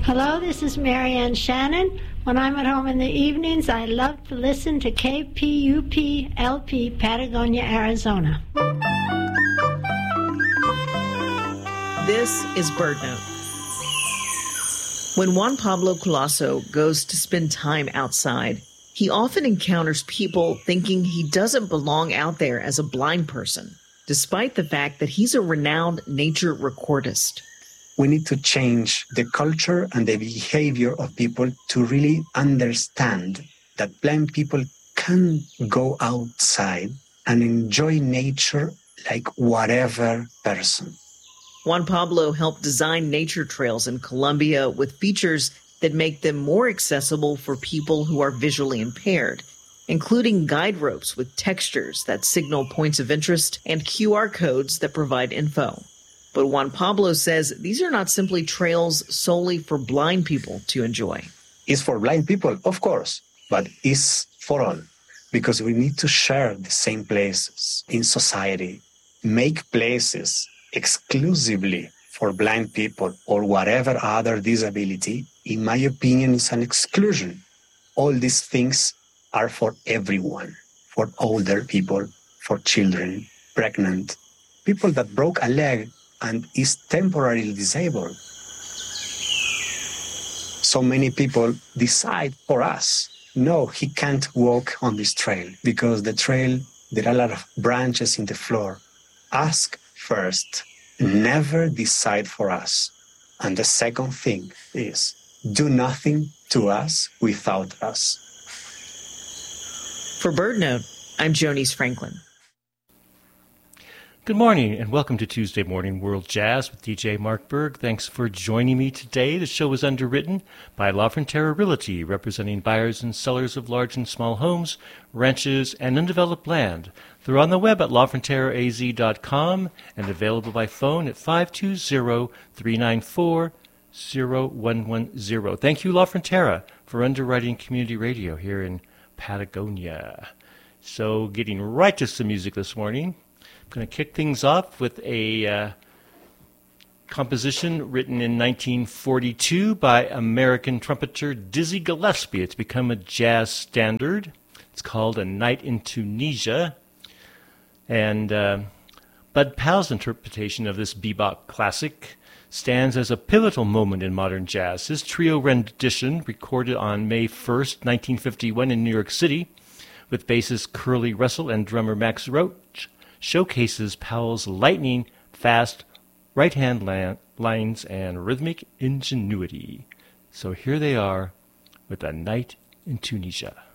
Hello, this is Marianne Shannon. When I'm at home in the evenings, I love to listen to KPUP-LP, Patagonia, Arizona. This is BirdNote. When Juan Pablo Colasso goes to spend time outside, he often encounters people thinking he doesn't belong out there as a blind person, despite the fact that he's a renowned nature recordist. We need to change the culture and the behavior of people to really understand that blind people can go outside and enjoy nature like whatever person. Juan Pablo helped design nature trails in Colombia with features that make them more accessible for people who are visually impaired, including guide ropes with textures that signal points of interest and QR codes that provide info. But Juan Pablo says these are not simply trails solely for blind people to enjoy. It's for blind people, of course, but it's for all, because we need to share the same places in society, make places exclusively for blind people or whatever other disability. In my opinion, is an exclusion. All these things are for everyone, for older people, for children, pregnant, people that broke a leg and is temporarily disabled. So many people decide for us, no, he can't walk on this trail because the trail, there are a lot of branches in the floor. Ask first, never decide for us. And the second thing is, do nothing to us without us. For BirdNote, I'm Jonice Franklin. Good morning, and welcome to Tuesday Morning World Jazz with DJ Mark Berg. Thanks for joining me today. The show is underwritten by LaFrontera Realty, representing buyers and sellers of large and small homes, ranches, and undeveloped land. They're on the web at lafronteraaz.com and available by phone at 520-394-0110. Thank you, LaFrontera, for underwriting community radio here in Patagonia. So, getting right to some music this morning. I'm going to kick things off with a composition written in 1942 by American trumpeter Dizzy Gillespie. It's become a jazz standard. It's called A Night in Tunisia. And Bud Powell's interpretation of this bebop classic stands as a pivotal moment in modern jazz. His trio rendition, recorded on May 1st, 1951 in New York City, with bassist Curly Russell and drummer Max Roach, showcases Powell's lightning-fast right-hand lines and rhythmic ingenuity. So here they are with A Night in Tunisia.